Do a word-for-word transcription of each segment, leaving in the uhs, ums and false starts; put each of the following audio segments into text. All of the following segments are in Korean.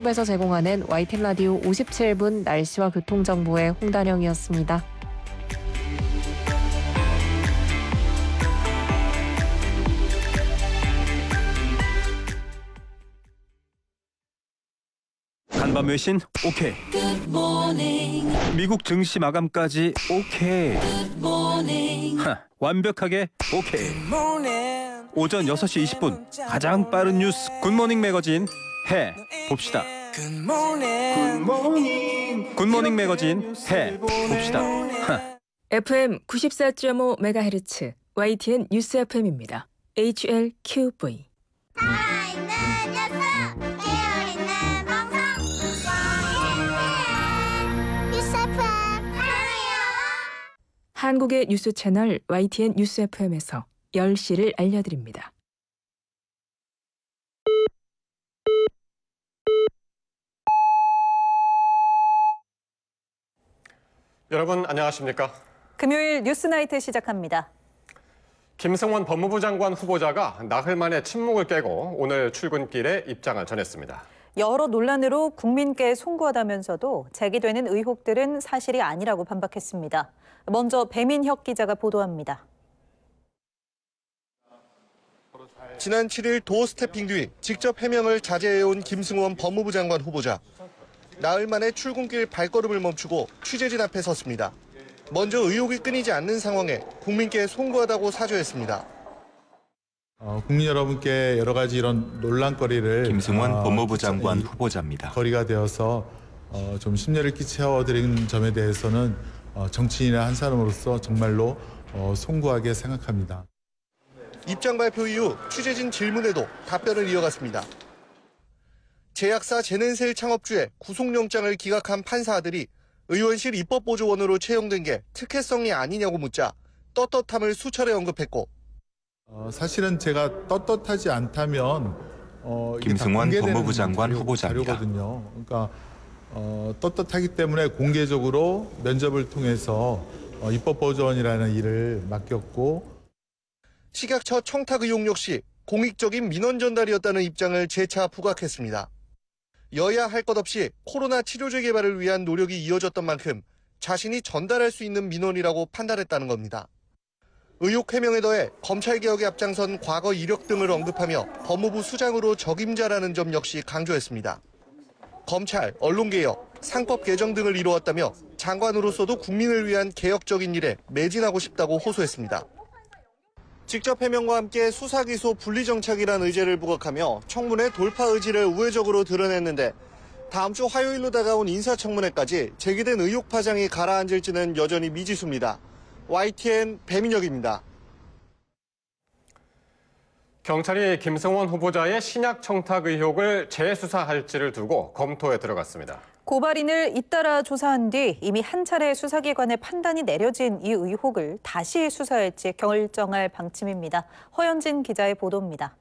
에서 제공하는 와이티엔 라디오 오십칠 분 날씨와 교통정보의 홍단영이었습니다. 간밤 외신 오케이. 미국 증시 마감까지 오케이. 하, 완벽하게 오케이. 오전 여섯 시 이십 분 가장 빠른 뉴스 굿모닝 매거진 해 봅시다. 굿모닝 굿모닝 매거진 해 봅시다. 하. 에프엠 구십사 점 오 메가헤르츠 와이티엔 뉴스 에프엠입니다. 에이치엘큐브이 한국의 뉴스 채널 와이티엔 뉴스 에프엠에서 열 시를 알려드립니다. 여러분 안녕하십니까? 금요일 뉴스나이트 시작합니다. 김승원 법무부 장관 후보자가 나흘 만에 침묵을 깨고 오늘 출근길에 입장을 전했습니다. 여러 논란으로 국민께 송구하다면서도 제기되는 의혹들은 사실이 아니라고 반박했습니다. 먼저 배민혁 기자가 보도합니다. 지난 칠 일 도어 스태핑 뒤 직접 해명을 자제해온 김승원 법무부 장관 후보자. 나흘 만에 출근길 발걸음을 멈추고 취재진 앞에 섰습니다. 먼저 의혹이 끊이지 않는 상황에 국민께 송구하다고 사죄했습니다. 어, 국민 여러분께 여러 가지 이런 논란거리를 김승원 어, 법무부 장관 후보자입니다. 거리가 되어서 어, 좀 심려를 끼쳐드린 점에 대해서는 어, 정치인의 한 사람으로서 정말로 어, 송구하게 생각합니다. 입장 발표 이후 취재진 질문에도 답변을 이어갔습니다. 제약사 제넨셀 창업주의 구속영장을 기각한 판사들이 의원실 입법보조원으로 채용된 게 특혜성이 아니냐고 묻자 떳떳함을 수차례 언급했고 어, 사실은 제가 떳떳하지 않다면 어, 이게 김승원 다 공개되는 법무부 장관 자료, 후보자입니다. 자료거든요. 그러니까 어, 떳떳하기 때문에 공개적으로 면접을 통해서 어, 입법보조원이라는 일을 맡겼고 식약처 청탁 의혹 역시 공익적인 민원 전달이었다는 입장을 재차 부각했습니다. 여야 할 것 없이 코로나 치료제 개발을 위한 노력이 이어졌던 만큼 자신이 전달할 수 있는 민원이라고 판단했다는 겁니다. 의혹 해명에 더해 검찰개혁에 앞장선 과거 이력 등을 언급하며 법무부 수장으로 적임자라는 점 역시 강조했습니다. 검찰, 언론개혁, 상법 개정 등을 이루었다며 장관으로서도 국민을 위한 개혁적인 일에 매진하고 싶다고 호소했습니다. 직접 해명과 함께 수사기소 분리정착이란 의제를 부각하며 청문회 돌파 의지를 우회적으로 드러냈는데 다음 주 화요일로 다가온 인사청문회까지 제기된 의혹 파장이 가라앉을지는 여전히 미지수입니다. 와이티엔 배민혁입니다. 경찰이 김승원 후보자의 신약 청탁 의혹을 재수사할지를 두고 검토에 들어갔습니다. 고발인을 잇따라 조사한 뒤 이미 한 차례 수사기관의 판단이 내려진 이 의혹을 다시 수사할지 결정할 방침입니다. 허연진 기자의 보도입니다.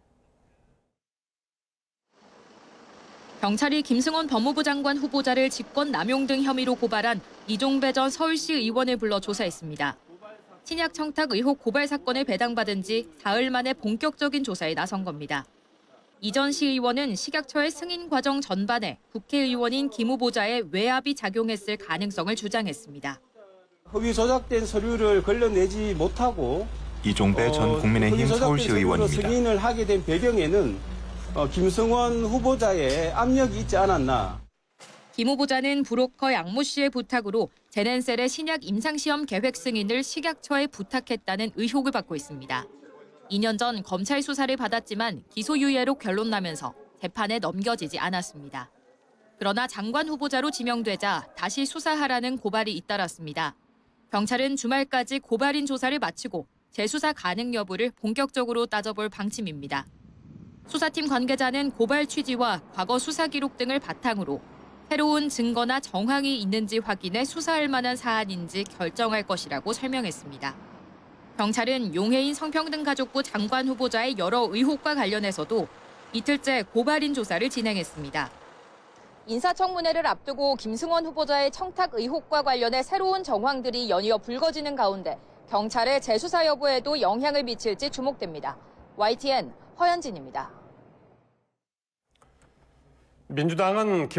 경찰이 김승원 법무부 장관 후보자를 직권 남용 등 혐의로 고발한 이종배 전 서울시 의원을 불러 조사했습니다. 신약 청탁 의혹 고발 사건을 배당받은 지 사흘 만에 본격적인 조사에 나선 겁니다. 이전 시의원은 식약처의 승인 과정 전반에 국회의원인 김 후보자의 외압이 작용했을 가능성을 주장했습니다. 허위 조작된 서류를 걸러내지 못하고 이종배 전 어, 국민의힘 서울시 의원입니다. 승인을 하게 된 배경에는 어, 김승원 후보자의 압력이 있지 않았나. 김 후보자는 브로커 양모 씨의 부탁으로 제넨셀의 신약 임상시험 계획 승인을 식약처에 부탁했다는 의혹을 받고 있습니다. 이 년 전 검찰 수사를 받았지만 기소유예로 결론 나면서 재판에 넘겨지지 않았습니다. 그러나 장관 후보자로 지명되자 다시 수사하라는 고발이 잇따랐습니다. 경찰은 주말까지 고발인 조사를 마치고 재수사 가능 여부를 본격적으로 따져볼 방침입니다. 수사팀 관계자는 고발 취지와 과거 수사 기록 등을 바탕으로 새로운 증거나 정황이 있는지 확인해 수사할 만한 사안인지 결정할 것이라고 설명했습니다. 경찰은 용해인 성평등가족부 장관 후보자의 여러 의혹과 관련해서도 이틀째 고발인 조사를 진행했습니다. 인사청문회를 앞두고 김승원 후보자의 청탁 의혹과 관련해 새로운 정황들이 연이어 불거지는 가운데 경찰의 재수사 여부에도 영향을 미칠지 주목됩니다. 와이티엔 허연진입니다. 민주당은